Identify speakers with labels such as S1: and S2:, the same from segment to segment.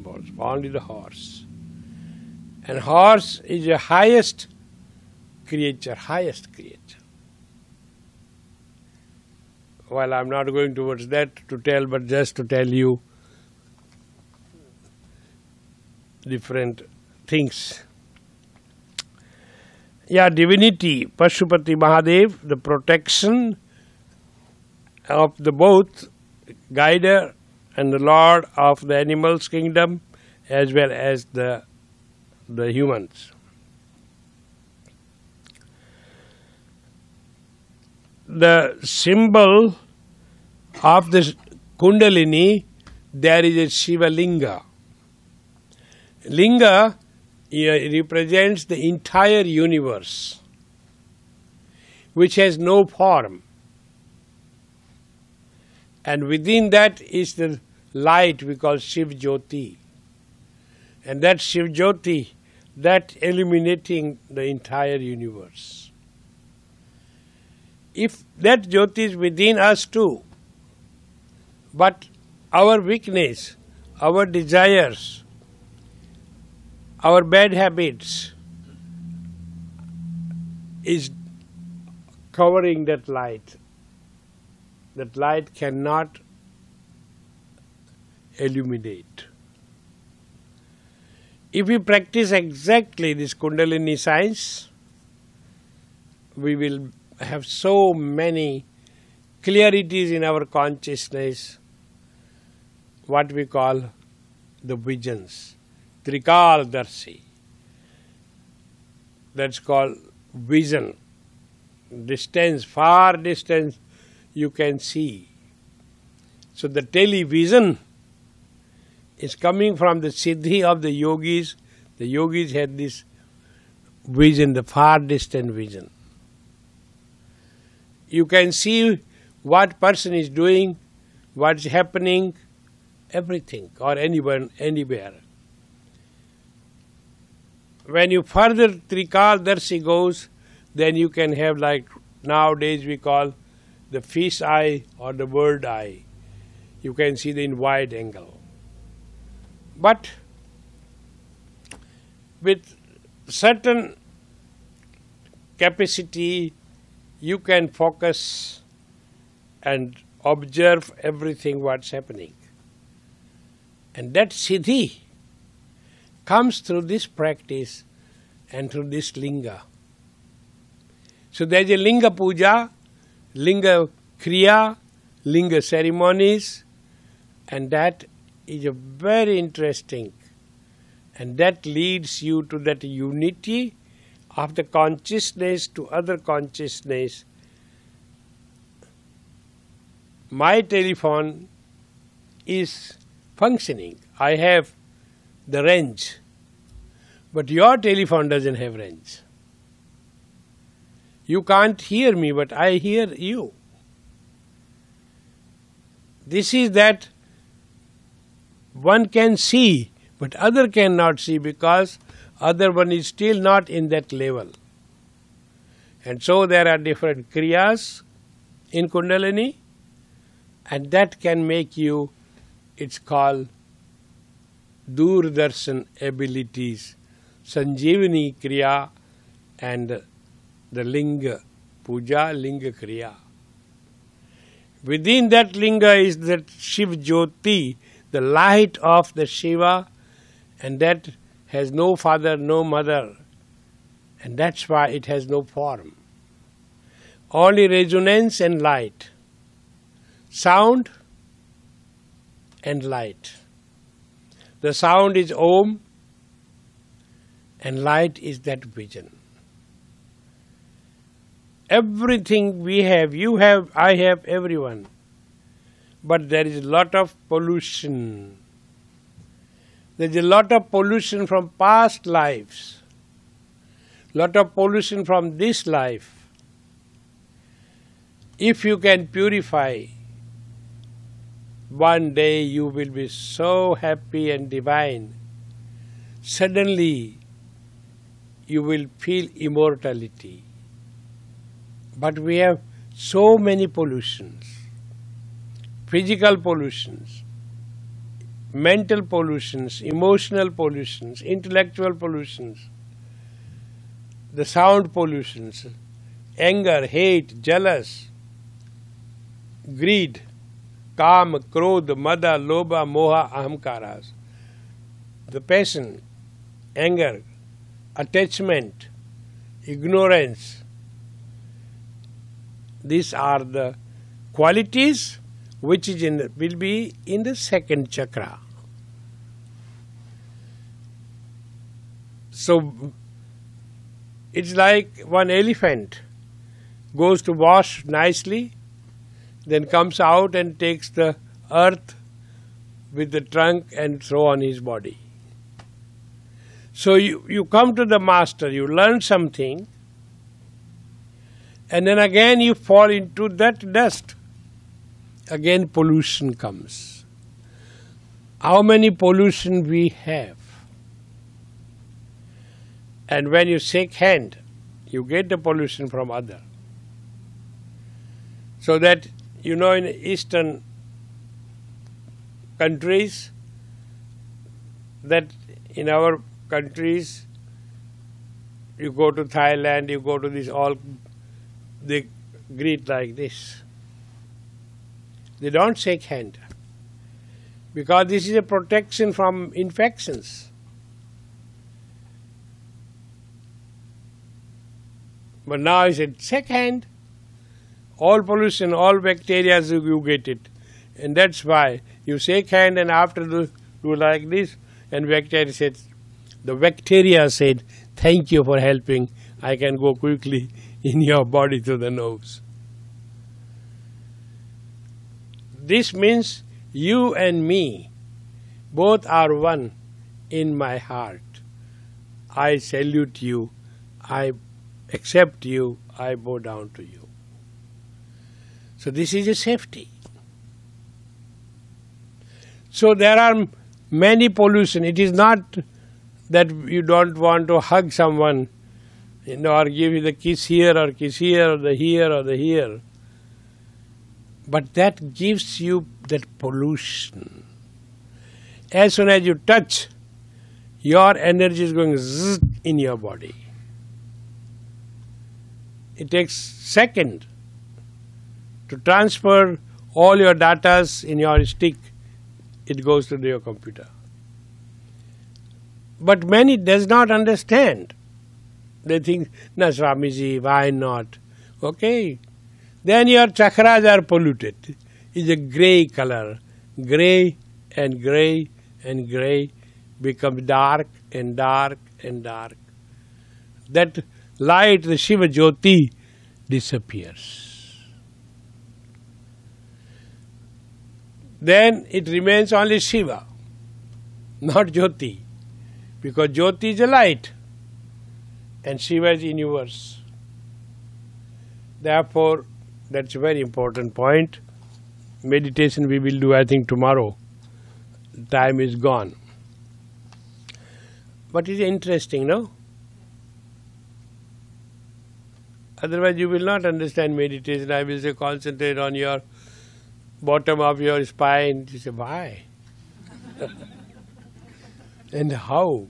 S1: symbols, only the horse. And horse is the highest creature. Well, I'm not going towards that to tell, but just to tell you different things. Yeah, divinity, Pashupati Mahadev, the protection of the both guider and the lord of the animals kingdom as well as the humans. The symbol of this Kundalini, there is a Shiva Linga. Linga represents the entire universe, which has no form. And within that is the light we call Shiv Jyoti. And that Shiv Jyoti, that illuminating the entire universe. If that Jyoti is within us too, but our weakness, our desires, our bad habits is covering that light. That light cannot illuminate. If we practice exactly this Kundalini science, we will have so many clarities in our consciousness, what we call the visions. Trikal Darshi. That's called vision. Distance, far distance you can see. So the television is coming from the siddhi of the yogis. The yogis had this vision, the far distant vision. You can see what person is doing, what's happening, everything, or anyone, anywhere. When you further Trikal-darshi goes, then you can have, like nowadays we call the fish eye or the bird eye. You can see the in wide angle. But with certain capacity, you can focus and observe everything what's happening. And that siddhi comes through this practice and through this linga. So there is a linga puja, linga kriya, linga ceremonies, and that is a very interesting, and that leads you to that unity of the consciousness to other consciousness. My telephone is functioning. I have the range, but your telephone doesn't have range. You can't hear me, but I hear you. This is that one can see, but other cannot see because other one is still not in that level. And so there are different kriyas in Kundalini, and that can make you, it's called Durdarshan abilities, Sanjeevani kriya and the linga puja, linga kriya. Within that linga is that Shiv Jyoti, the light of the Shiva, and that has no father, no mother, and that's why it has no form. Only resonance and light, sound and light. The sound is Om, and light is that vision. Everything we have, you have, I have, everyone. But there is a lot of pollution. There is a lot of pollution from past lives. Lot of pollution from this life. If you can purify, one day you will be so happy and divine. Suddenly you will feel immortality. But we have so many pollutions. Physical pollutions, mental pollutions, emotional pollutions, intellectual pollutions, the sound pollutions, anger, hate, jealous, greed, Kam, Krodh, Mada, Lobha, Moha, Ahamkaras. The passion, anger, attachment, ignorance. These are the qualities which will be in the second chakra. So it's like one elephant goes to wash nicely, then comes out and takes the earth with the trunk and throw on his body. So you come to the master, you learn something, and then again you fall into that dust. Again pollution comes. How many pollution we have? And when you shake hand, you get the pollution from other. So that, in Eastern countries, that in our countries, you go to Thailand, you go to this, all they greet like this. They don't shake hand because this is a protection from infections. But now I said, shake hand. All pollution, all bacteria, you get it. And that's why you shake hand and after do like this, and the bacteria said, thank you for helping. I can go quickly in your body to the nose. This means you and me, both are one in my heart. I salute you, I accept you, I bow down to you. So this is a safety. So there are many pollution. It is not that you don't want to hug someone, or give you the kiss here or the here or the here. But that gives you that pollution. As soon as you touch, your energy is going zzz in your body. It takes second to transfer all your data in your stick. It goes to your computer. But many does not understand. They think, "Na Swamiji, why not?" Okay. Then your chakras are polluted. It's a grey color. Grey and grey and grey become dark and dark and dark. That light, the Shiva Jyoti, disappears. Then it remains only Shiva, not Jyoti. Because Jyoti is a light and Shiva is universe. Therefore, that's a very important point. Meditation we will do, I think, tomorrow. Time is gone. But it's interesting, no? Otherwise you will not understand meditation. I will say concentrate on your bottom of your spine. You say, why? And how?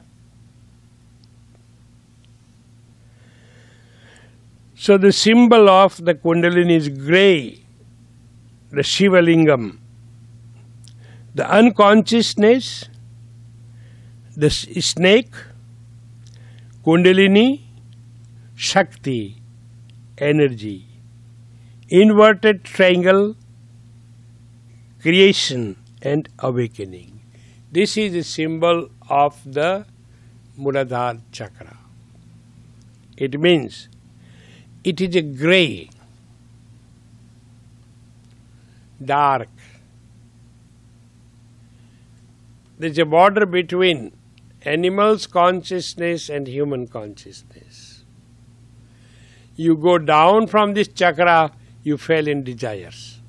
S1: So the symbol of the Kundalini is grey, the Shiva Lingam. The unconsciousness, the snake, Kundalini, Shakti, energy. Inverted triangle, creation and awakening. This is the symbol of the Muladhara chakra. It means it is a grey, dark. There is a border between animal's consciousness and human consciousness. You go down from this chakra, you fell in desires.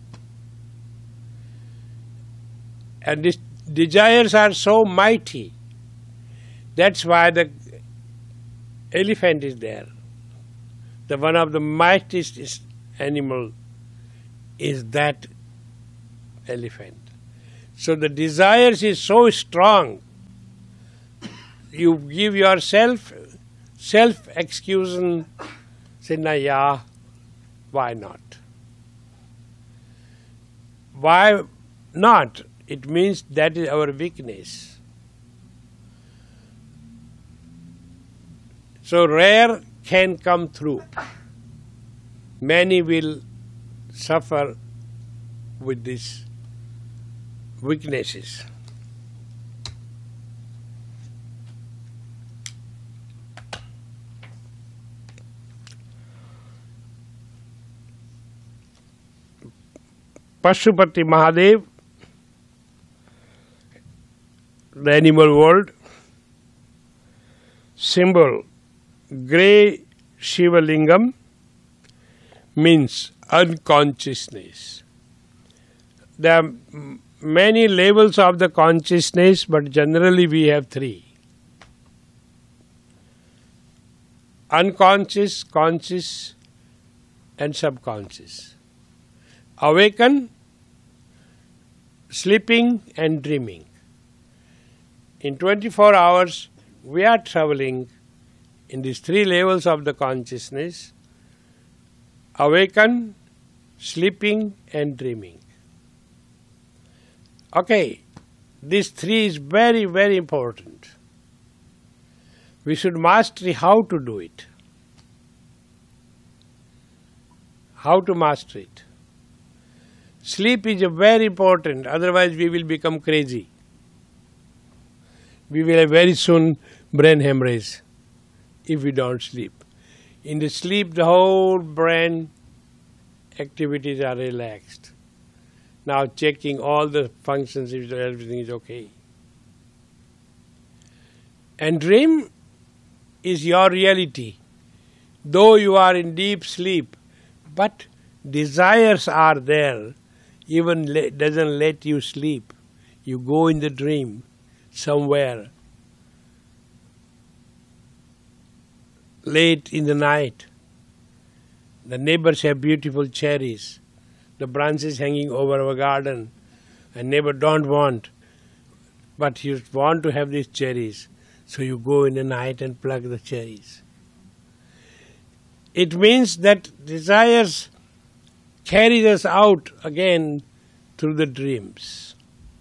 S1: And these desires are so mighty. That's why the elephant is there. The one of the mightiest animal is that elephant. So the desires is so strong, you give yourself self-excuse, say, nah, yeah, why not? Why not? It means that is our weakness. So rare can come through. Many will suffer with these weaknesses. Pashupati Mahadev, the animal world, symbol grey Shiva Lingam means unconsciousness. There are many levels of the consciousness, but generally we have three: unconscious, conscious, and subconscious. Awaken, sleeping, and dreaming. In 24 hours, we are traveling in these three levels of the consciousness: awaken, sleeping, and dreaming. Okay, these three is very, very important. We should master how to do it. How to master it. Sleep is very important, otherwise we will become crazy. We will have very soon brain hemorrhage if we don't sleep. In the sleep, the whole brain activities are relaxed. Now checking all the functions, if everything is okay. And dream is your reality. Though you are in deep sleep, but desires are there, even doesn't let you sleep. You go in the dream somewhere late in the night. The neighbors have beautiful cherries, the branches hanging over our garden, and neighbor don't want, but you want to have these cherries, so you go in the night and pluck the cherries. It means that desires carries us out again through the dreams.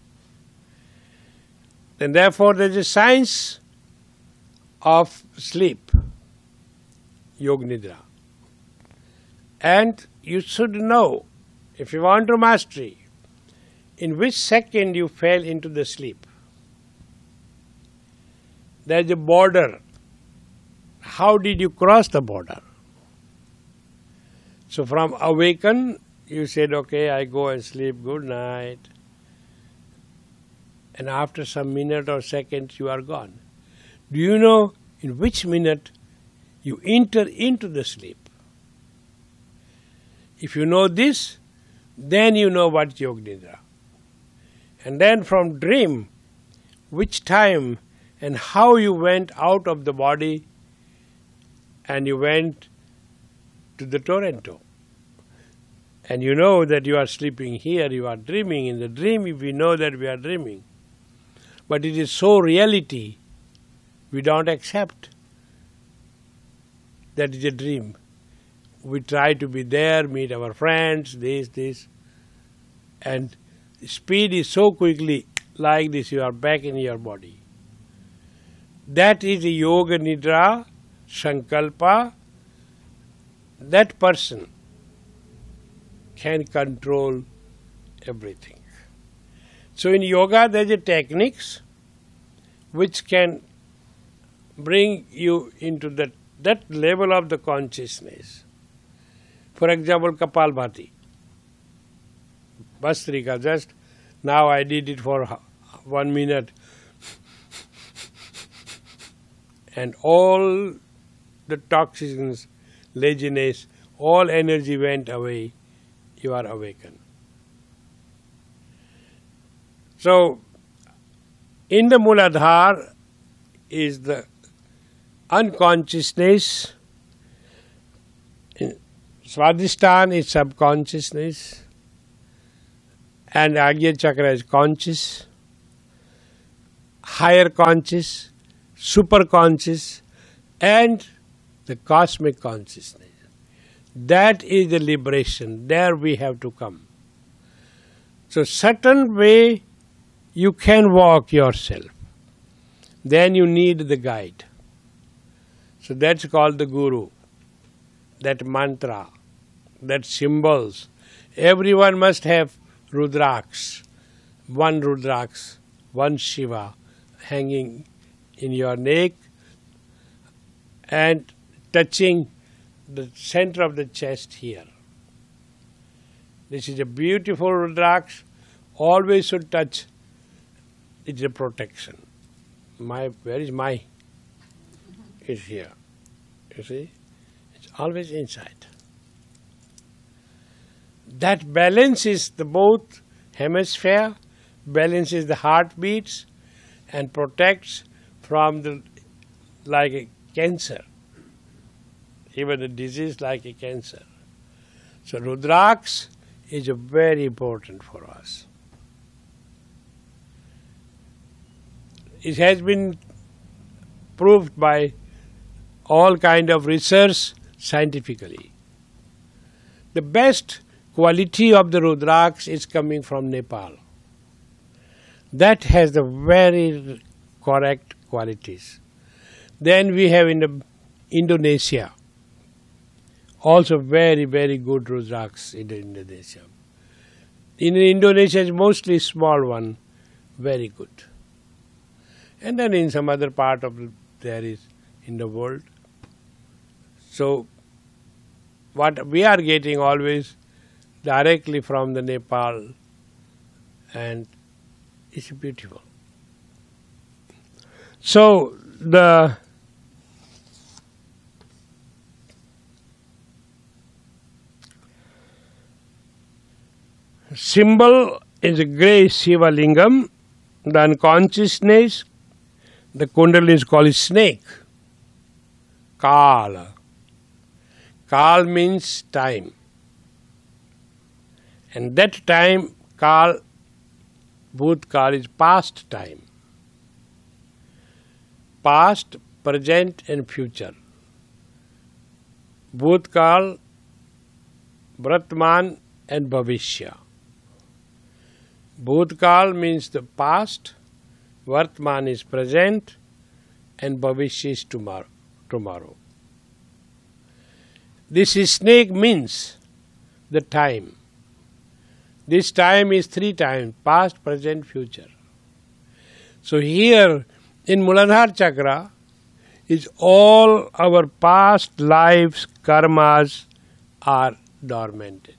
S1: And therefore there is a science of sleep, Yoga Nidra. And you should know, if you want to mastery, in which second you fell into the sleep. There is a border. How did you cross the border? So from awaken, you said, okay, I go and sleep, good night. And after some minute or seconds, you are gone. Do you know in which minute you enter into the sleep? If you know this, then you know what Yoga Nidra. And then from dream, which time and how you went out of the body and you went to the Toronto. And you know that you are sleeping here, you are dreaming. In the dream, we know that we are dreaming. But it is so reality, we don't accept that is a dream. We try to be there, meet our friends, this. And speed is so quickly like this, you are back in your body. That is a Yoga Nidra, Sankalpa. That person can control everything. So in yoga there is a techniques which can bring you into that level of the consciousness. For example, Kapalbhati. Bastrika, just now I did it for 1 minute. And all the toxins, laziness, all energy went away. You are awakened. So, in the Muladhara is the unconsciousness. In Swadhisthana is subconsciousness. And Agya Chakra is conscious, higher conscious, super conscious, and the cosmic consciousness. That is the liberation. There we have to come. So certain way you can walk yourself. Then you need the guide. So that's called the Guru. That mantra, that symbols. Everyone must have Rudraks. One Rudraks, one Shiva hanging in your neck and touching the center of the chest here. This is a beautiful Rudraks. Always should touch. It's a protection. Where is my? It's here. You see? It's always inside. That balances the both hemisphere, balances the heartbeats, and protects from the like a cancer. Even a disease like a cancer. So Rudraks is very important for us. It has been proved by all kind of research scientifically. The best quality of the Rudraks is coming from Nepal. That has the very correct qualities. Then we have in Indonesia, also very, very good Rudraks in Indonesia. In Indonesia is mostly small one, very good. And then in some other part of there is in the world. So what we are getting always directly from the Nepal, and it's beautiful. So the symbol is a grey Shiva Lingam. The unconsciousness, the Kundalini is called snake. Kala. Kal means time. And that time, Kal, Bhutkal is past time. Past, present and future. Bhutkal, Vartman and Bhavishya. Bhutkal means the past, Vartman is present, and Bhavishya is tomorrow. This snake means the time. This time is 3 times, past, present, future. So here in Muladhara Chakra is all our past lives, karmas are dormanted.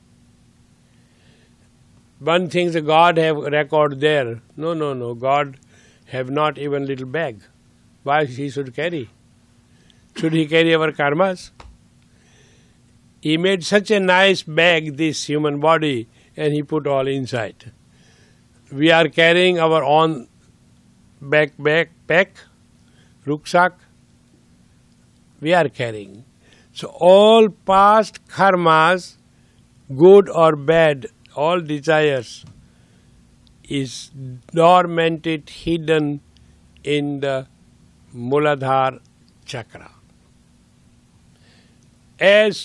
S1: One thing the God have record there. No. God have not even little bag. Why he should carry? Should he carry our karmas? He made such a nice bag, this human body, and he put all inside. We are carrying our own backpack, rucksack. We are carrying. So all past karmas, good or bad, all desires is dormanted, hidden in the Muladhara Chakra. As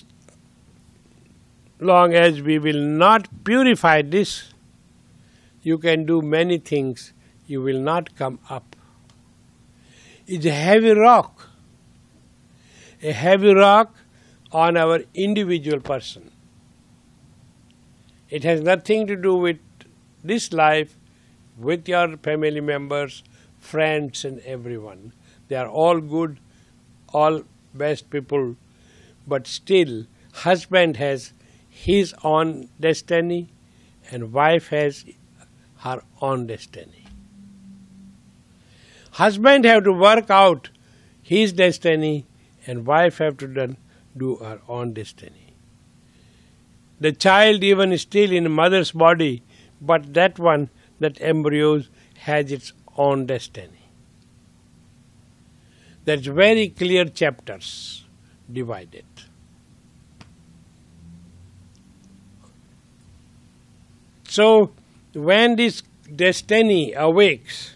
S1: long as we will not purify this, you can do many things, you will not come up. It's a heavy rock on our individual person. It has nothing to do with this life, with your family members, friends and everyone. They are all good, all best people, but still husband has his own destiny and wife has her own destiny. Husband have to work out his destiny and wife have to do her own destiny. The child even is still in mother's body, but that embryo has its own destiny. That's very clear chapters divided. So when this destiny awakes,